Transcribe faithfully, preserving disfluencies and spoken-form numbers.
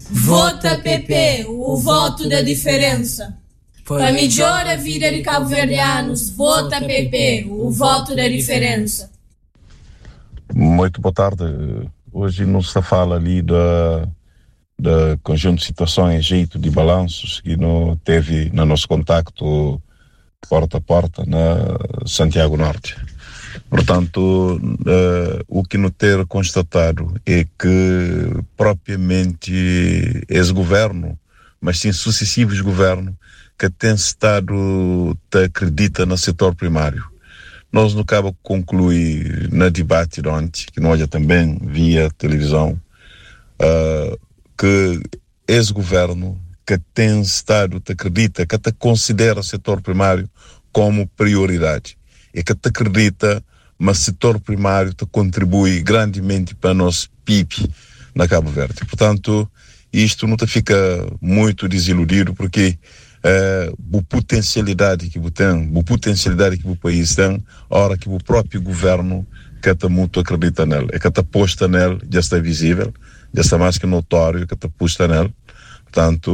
Vota P P, o voto da diferença. Para melhorar a vida de cabo-verdianos, vota P P, o voto da diferença. Muito boa tarde. Hoje não se fala ali da, da conjunto de situações, jeito de balanços que não teve no nosso contacto porta a porta na Santiago Norte. Portanto, uh, o que não ter constatado é que propriamente esse governo, mas sim sucessivos governos, que têm estado, te acredita no setor primário. Nós no cabo conclui na debate de ontem, que nós já também via televisão, uh, que esse governo que tem estado, te acredita, que te considera o setor primário como prioridade e que te acredita, mas o setor primário te contribui grandemente para o nosso P I B na Cabo Verde. Portanto, isto não te fica muito desiludido, porque uh, a potencialidade que você tem, a potencialidade que o país tem, a hora que o próprio governo que te muito acredita nele, e que te aposta nele, já está visível, já está mais que notório que te aposta nele. Portanto,